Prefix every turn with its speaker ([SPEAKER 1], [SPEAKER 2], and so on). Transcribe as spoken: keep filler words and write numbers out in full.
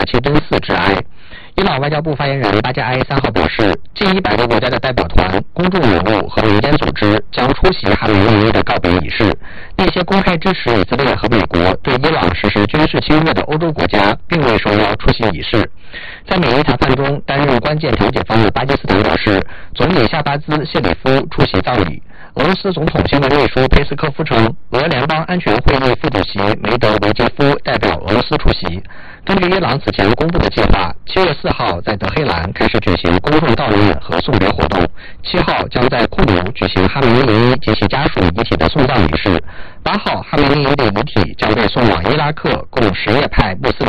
[SPEAKER 1] 切敦寺致哀。伊朗外交部发言人巴加埃三号表示，近一百个国家的代表团、公众人物和民间组织将出席哈梅内伊的告别仪式。那些公开支持以色列和美国对伊朗实施军事侵略的欧洲国家，并未受邀出席仪式。在美伊谈判中担任关键调解方的巴基斯坦表示，总理夏巴兹·谢里夫出席葬礼。俄罗斯总统新闻秘书佩斯科夫称，俄联邦安全会议副主席梅德韦杰夫代表俄罗斯出席。根据伊朗此前公布的计划，七月四号在德黑兰开始举行公众悼念和送别活动，七号将在库鲁举行哈梅内伊及其家属遗体的送葬仪式，八号哈梅内伊的遗体将被送往伊拉克供什叶派穆斯林